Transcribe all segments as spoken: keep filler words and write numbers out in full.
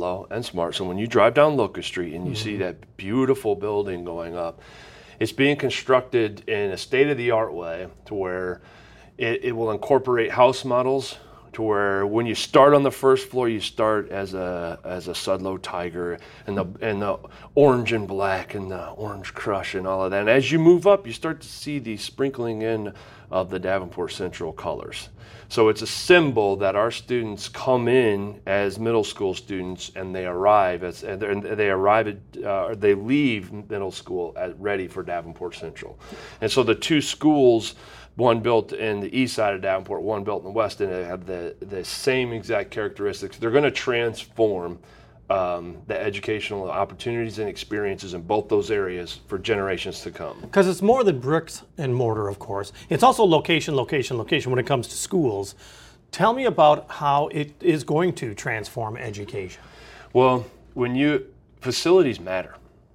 Ludlow and Smart. So when you drive down Locust Street and you Mm-hmm. see that beautiful building going up, it's being constructed in a state-of-the-art way to where it, it will incorporate house models to where when you start on the first floor, you start as a as a Sudlow Tiger and the and the orange and black and the orange crush and all of that. And as you move up, you start to see the sprinkling in of the Davenport Central colors. So it's a symbol that our students come in as middle school students, and they arrive as and they arrive at uh, they leave middle school at, ready for Davenport Central. And so the two schools, one built in the east side of Davenport, one built in the west, and they have the the same exact characteristics. They're going to transform Um, the educational opportunities and experiences in both those areas for generations to come. Because it's more than bricks and mortar, of course. It's also location, location, location when it comes to schools. Tell me about how it is going to transform education. Well, when you, facilities matter.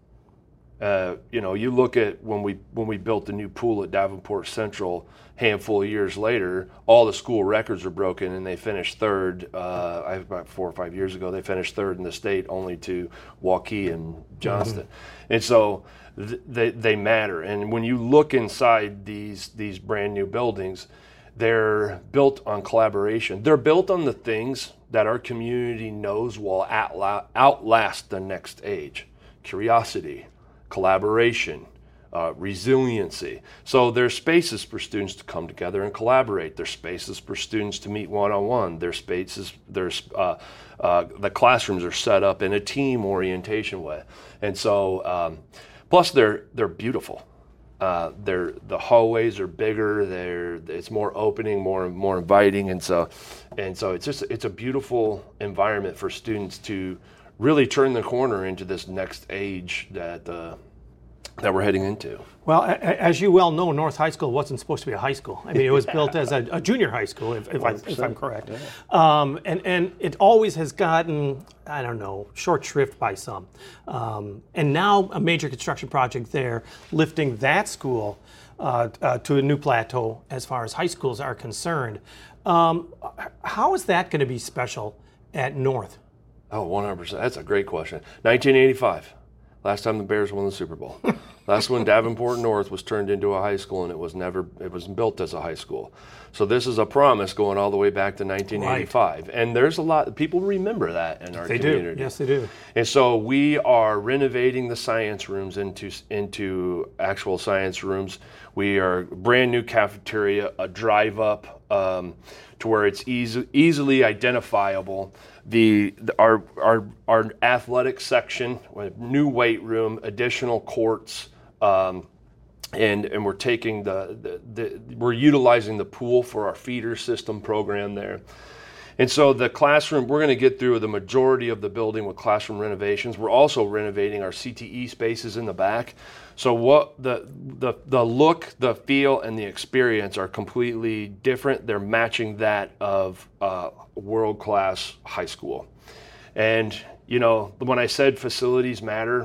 Uh, you know, you look at when we when we built the new pool at Davenport Central, handful of years later, all the school records are broken, and they finished third. Uh, I about four or five years ago, they finished third in the state, only to Waukee and Johnston. Mm-hmm. And so th- they they matter. And when you look inside these these brand new buildings, they're built on collaboration. They're built on the things that our community knows will outla- outlast the next age: curiosity, collaboration, uh, resiliency. So there's spaces for students to come together and collaborate. There's spaces for students to meet one-on-one. There's spaces, there's, uh, uh, the classrooms are set up in a team orientation way. And so, um, plus they're, they're beautiful. Uh, they're, the hallways are bigger, they're, it's more opening, more, more inviting. And so, and so it's just, it's a beautiful environment for students to really turn the corner into this next age that uh, that we're heading into. Well, a- a- as you well know, North High School wasn't supposed to be a high school. I mean, it was built as a, a junior high school, if, if, I, if I'm correct. Yeah. Um, and, and it always has gotten, I don't know, short shrift by some. Um, and now a major construction project there, lifting that school uh, uh, to a new plateau as far as high schools are concerned. Um, how is that going to be special at North? Oh, one hundred percent. That's a great question. nineteen eighty-five, last time the Bears won the Super Bowl. That's when Davenport North was turned into a high school, and it was never, it was built as a high school. So this is a promise going all the way back to nineteen eighty-five. Right. And there's a lot, people remember that in our they community. Do. Yes, they do. And so we are renovating the science rooms into, into actual science rooms. We are brand new cafeteria, a drive up um, to where it's easy, easily identifiable. The, the our our our athletic section, new weight room, additional courts, um, and and we're taking the, the the we're utilizing the pool for our feeder system program there. And so the classroom, we're going to get through the majority of the building with classroom renovations. We're also renovating our C T E spaces in the back. So what the the the look, the feel, and the experience are completely different. They're matching that of uh, world-class high school. And, you know, when I said facilities matter,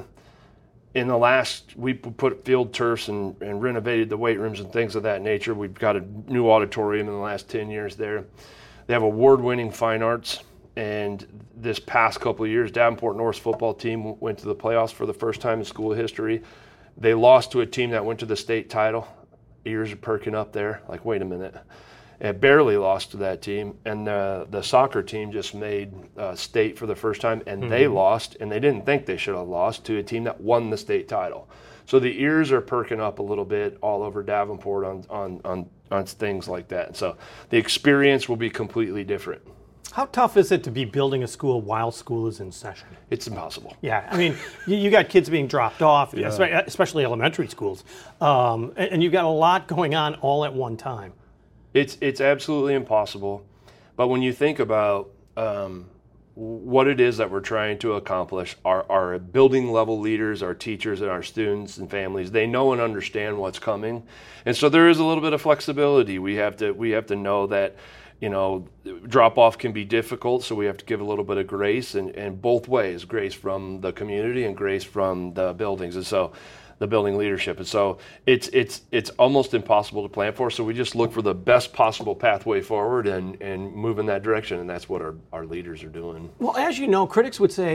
in the last, we put field turfs and, and renovated the weight rooms and things of that nature. We've got a new auditorium in the last ten years there. They have award-winning fine arts, and this past couple of years, Davenport North's football team went to the playoffs for the first time in school history. They lost to a team that went to the state title. Ears are perking up there, like, wait a minute. And barely lost to that team, and uh, the soccer team just made uh, state for the first time, and mm-hmm. they lost, and they didn't think they should have lost to a team that won the state title. So the ears are perking up a little bit all over Davenport on on on, on things like that. And so the experience will be completely different. How tough is it to be building a school while school is in session? It's impossible. Yeah, I mean, you, you got kids being dropped off, Yeah. especially elementary schools, um, and, and you've got a lot going on all at one time. It's it's absolutely impossible, but when you think about um, what it is that we're trying to accomplish, our, our building level leaders, our teachers, and our students and families, they know and understand what's coming, and so there is a little bit of flexibility. We have to we have to know that, you know, drop off can be difficult, so we have to give a little bit of grace, and, and both ways, grace from the community and grace from the buildings, and so. the building leadership. And so it's it's it's almost impossible to plan for. So we just look for the best possible pathway forward and, and move in that direction. And that's what our, our leaders are doing. Well, as you know, critics would say